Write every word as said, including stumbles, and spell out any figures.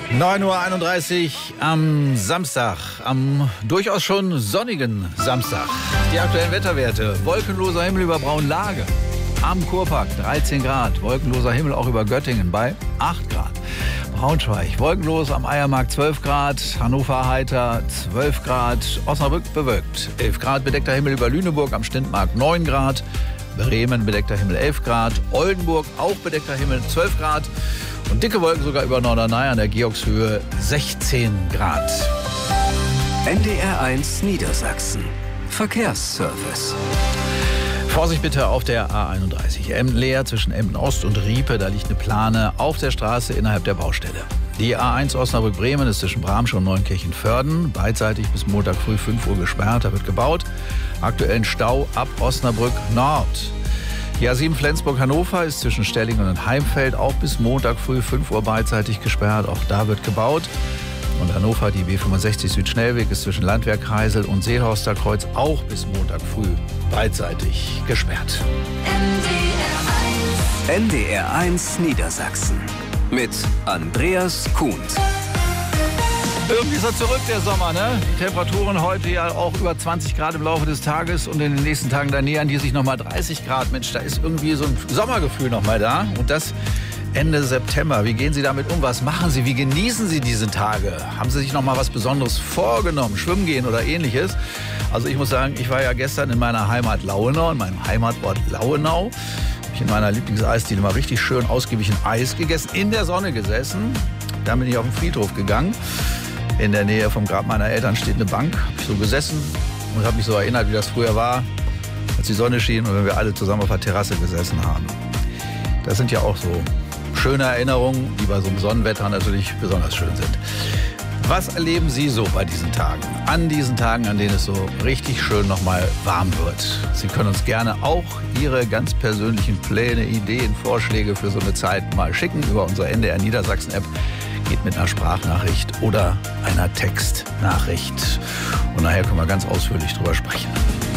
neun Uhr einunddreißig am Samstag, am durchaus schon sonnigen Samstag. Die aktuellen Wetterwerte: wolkenloser Himmel über Braunlage, am Kurpark dreizehn Grad, wolkenloser Himmel auch über Göttingen bei acht Grad. Braunschweig wolkenlos, am Eiermarkt zwölf Grad, Hannover heiter zwölf Grad, Osnabrück bewölkt elf Grad, bedeckter Himmel über Lüneburg, am Stintmarkt neun Grad, Bremen bedeckter Himmel elf Grad, Oldenburg auch bedeckter Himmel zwölf Grad und dicke Wolken sogar über Norderney an der Georgshöhe sechzehn Grad. N D R eins Niedersachsen. Verkehrsservice. Vorsicht bitte auf der A einunddreißig. Emden-Leer zwischen Emden-Ost und Riepe. Da liegt eine Plane auf der Straße innerhalb der Baustelle. Die A eins Osnabrück-Bremen ist zwischen Bramsche und Neunkirchen-Vörden beidseitig bis Montag früh fünf Uhr gesperrt. Da wird gebaut. Aktuellen Stau ab Osnabrück Nord. Die A sieben Flensburg-Hannover ist zwischen Stellingen und Heimfeld auch bis Montag früh fünf Uhr beidseitig gesperrt. Auch da wird gebaut. Und Hannover, die B fünfundsechzig Südschnellweg ist zwischen Landwehr-Kreisel und Seehorster Kreuz auch bis Montag früh beidseitig gesperrt. N D R eins Niedersachsen mit Andreas Kuhn. Irgendwie ist er zurück, der Sommer, ne? Die Temperaturen heute ja auch über zwanzig Grad im Laufe des Tages und in den nächsten Tagen, da nähern die sich nochmal dreißig Grad. Mensch, da ist irgendwie so ein Sommergefühl nochmal da. Und das Ende September. Wie gehen Sie damit um? Was machen Sie? Wie genießen Sie diese Tage? Haben Sie sich noch mal was Besonderes vorgenommen? Schwimmen gehen oder ähnliches? Also ich muss sagen, ich war ja gestern in meiner Heimat Lauenau, in meinem Heimatort Lauenau. Habe ich in meiner Lieblingseisdiele mal richtig schön ausgiebig ein Eis gegessen, in der Sonne gesessen. Dann bin ich auf den Friedhof gegangen. In der Nähe vom Grab meiner Eltern steht eine Bank. Habe ich so gesessen und habe mich so erinnert, wie das früher war, als die Sonne schien und wenn wir alle zusammen auf der Terrasse gesessen haben. Das sind ja auch so schöne Erinnerungen, die bei so einem Sonnenwetter natürlich besonders schön sind. Was erleben Sie so bei diesen Tagen? An diesen Tagen, an denen es so richtig schön nochmal warm wird. Sie können uns gerne auch Ihre ganz persönlichen Pläne, Ideen, Vorschläge für so eine Zeit mal schicken über unsere N D R Niedersachsen-App. Geht mit einer Sprachnachricht oder einer Textnachricht. Und nachher können wir ganz ausführlich drüber sprechen.